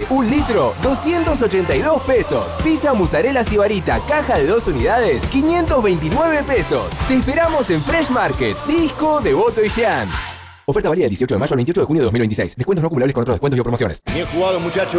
1 litro, 282 pesos. Pizza mozzarella sibarita, caja de 2 unidades, 529 pesos. Te esperamos en Fresh Market, Disco, Devoto y Jean. Oferta válida del 18 de mayo al 28 de junio de 2026. Descuentos no acumulables con otros descuentos y o promociones. Bien jugado, muchachos.